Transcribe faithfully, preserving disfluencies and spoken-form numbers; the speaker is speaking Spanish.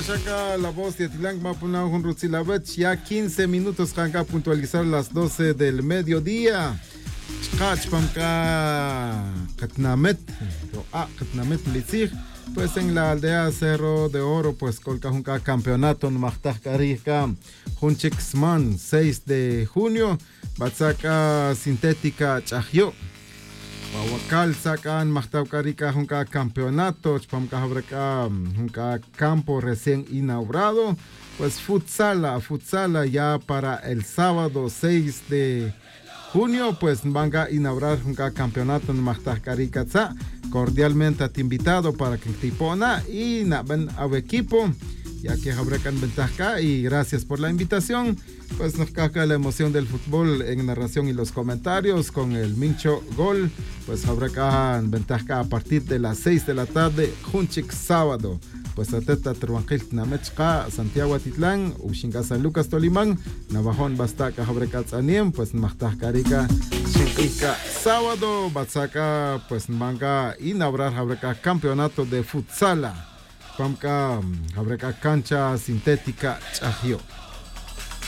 Chaca, la voz de Atilang Mapuna Hunrutzilabet, ya quince minutos canca puntualizar las doce del mediodía. Chkach Pamka Katnamet, ah, Katnamet Litzig, pues en la aldea Cerro de Oro, pues colca junca campeonato en Mahtajkarika, Hunchixman, seis de junio, Batsaca Sintética Chajio. Huacal sacan Mahtajkarika junca campeonato, Chpamka Habreka junca campo recién inaugurado, pues futsala, futsala ya para el sábado seis de junio, pues van a inaugurar un campeonato en Mahtajkarika. Cordialmente te invitado para que te pona y na ven a equipo, ya que habrecan ventaja y gracias por la invitación. Pues nos caca la emoción del fútbol en narración y los comentarios con el Mincho Gol. Pues habrecan ventaja a partir de las seis de la tarde, Junchik sábado. Pues ateta Truanquil Namechka, Santiago Atitlán, Ushinga San Lucas Tolimán, Navajón Bastaca Habrekat Aniem, pues Mahtajkarika Shinqika sábado, Batsaca, pues manga inaugurar Habreka campeonato de futsala, Pamka Habreka cancha sintética Chajio.